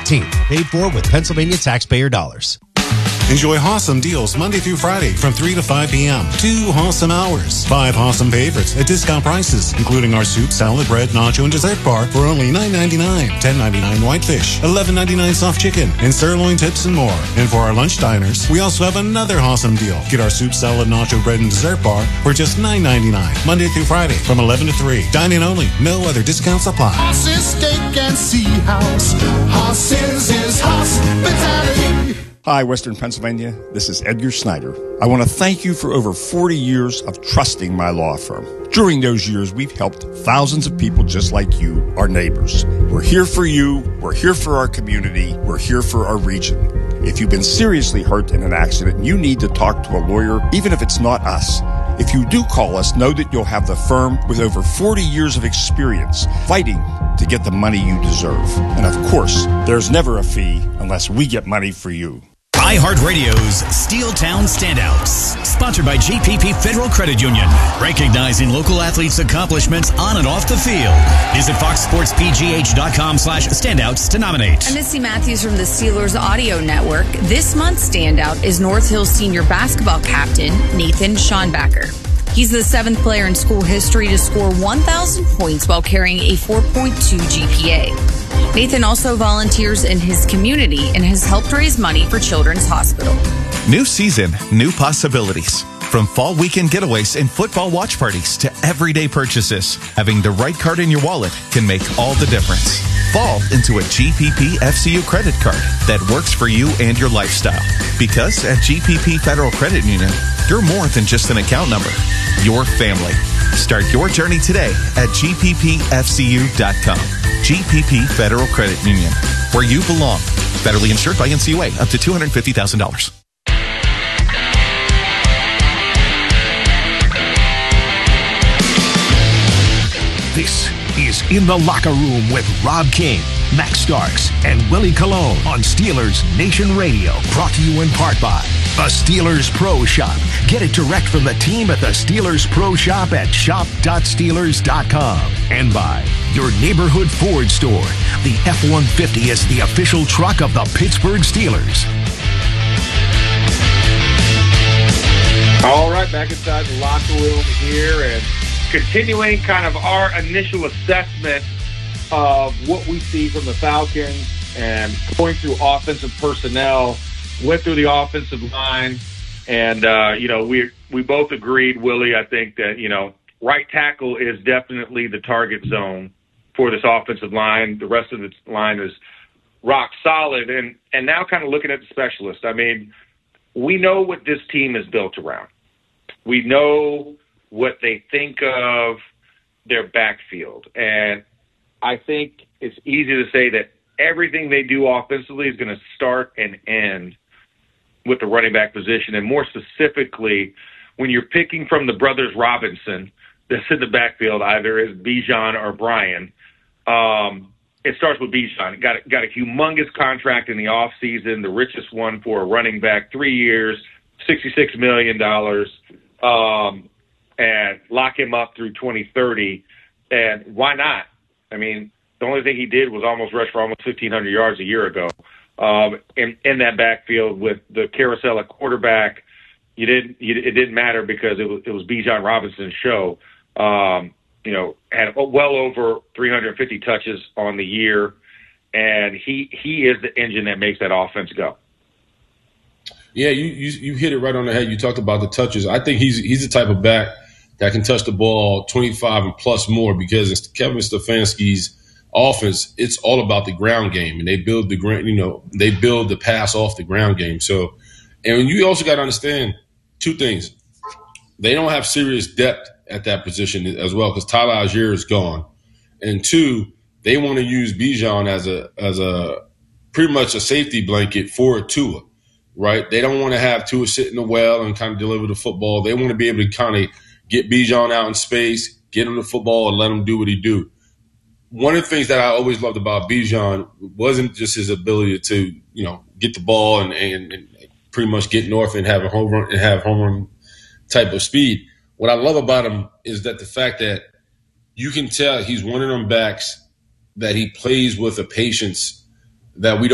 18th. Paid for with Pennsylvania taxpayer dollars. Enjoy Hossam deals Monday through Friday from 3 to 5 p.m. 2 Hossam hours. 5 Hossam favorites at discount prices, including our soup, salad, bread, nacho, and dessert bar for only $9.99. $10.99 whitefish, $11.99 soft chicken, and sirloin tips and more. And for our lunch diners, we also have another Hossam deal. Get our soup, salad, nacho, bread, and dessert bar for just $9.99. Monday through Friday from 11 to 3. Dine-in only. No other discounts apply. Hoss's Steak and Sea House. Hoss's is hospitality. Hi, Western Pennsylvania. This is Edgar Snyder. I want to thank you for over 40 years of trusting my law firm. During those years, we've helped thousands of people just like you, our neighbors. We're here for you. We're here for our community. We're here for our region. If you've been seriously hurt in an accident, you need to talk to a lawyer, even if it's not us. If you do call us, know that you'll have the firm with over 40 years of experience fighting to get the money you deserve. And of course, there's never a fee unless we get money for you. iHeartRadio's Steeltown Standouts, sponsored by GPP Federal Credit Union, recognizing local athletes' accomplishments on and off the field. Visit foxsportspgh.com/standouts to nominate. I'm Missy Matthews from the Steelers Audio Network. This month's standout is North Hills senior basketball captain Nathan Schonbacher. He's the 7th player in school history to score 1,000 points while carrying a 4.2 GPA. Nathan also volunteers in his community and has helped raise money for Children's Hospital. New season, new possibilities. From fall weekend getaways and football watch parties to everyday purchases, having the right card in your wallet can make all the difference. Fall into a GPP FCU credit card that works for you and your lifestyle. Because at GPP Federal Credit Union, you're more than just an account number. Your family. Start your journey today at gppfcu.com. GPP Federal Credit Union, where you belong. Federally insured by NCUA, up to $250,000. This is In the Locker Room with Rob King, Max Starks, and Willie Colon on Steelers Nation Radio. Brought to you in part by the Steelers Pro Shop. Get it direct from the team at the Steelers Pro Shop at shop.steelers.com. And by your neighborhood Ford store. The F-150 is the official truck of the Pittsburgh Steelers. All right, back inside the locker room here and continuing kind of our initial assessment of what we see from the Falcons and going through offensive personnel, went through the offensive line, and, we both agreed, Willie, I think that, right tackle is definitely the target zone for this offensive line. The rest of the line is rock solid. And now kind of looking at the specialists, I mean, we know what this team is built around. We know what they think of their backfield. And I think it's easy to say that everything they do offensively is going to start and end with the running back position. And more specifically, when you're picking from the brothers Robinson that's in the backfield, either as Bijan or Brian, it starts with Bijan. Got a humongous contract in the offseason, the richest one for a running back, 3 years, $66 million. And lock him up through 2030. And why not? I mean, the only thing he did was almost rush for almost 1,500 yards a year ago in that backfield with the carousel at quarterback. It didn't matter because it was Bijan Robinson's show. Had well over 350 touches on the year, and he is the engine that makes that offense go. Yeah, you hit it right on the head. You talked about the touches. I think he's the type of back that can touch the ball 25 and plus more because it's Kevin Stefanski's offense. It's all about the ground game, and they build the pass off the ground game. So, and you also got to understand two things. They don't have serious depth at that position as well because Tyler Algier is gone, and two, they want to use Bijan as a pretty much a safety blanket for Tua. Right? They don't want to have Tua sit in the well and kind of deliver the football. They want to be able to kind of get Bijan out in space, get him the football, and let him do what he do. One of the things that I always loved about Bijan wasn't just his ability to, get the ball and pretty much get north and have a home run type of speed. What I love about him is that the fact that you can tell he's one of them backs that he plays with a patience that we